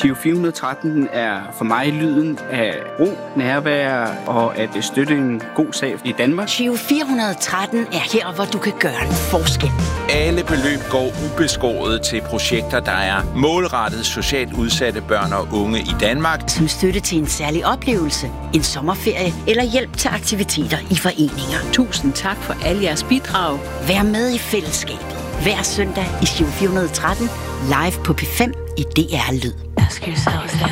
Giro 413 er for mig lyden af ro, nærvær og at støtte en god sag i Danmark. Giro 413 er her, hvor du kan gøre en forskel. Alle beløb går ubeskåret til projekter, der er målrettet socialt udsatte børn og unge i Danmark. Som støtte til en særlig oplevelse, en sommerferie eller hjælp til aktiviteter i foreninger. Tusind tak for alle jeres bidrag. Vær med i fællesskabet. Hver søndag i Giro 413 live på P5 i DR Lyd. Ask yourself that.